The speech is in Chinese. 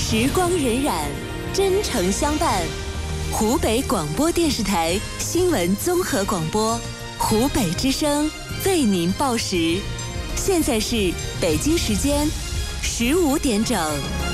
时光荏苒，真诚相伴。湖北广播电视台新闻综合广播，湖北之声为您报时。现在是北京时间15点整。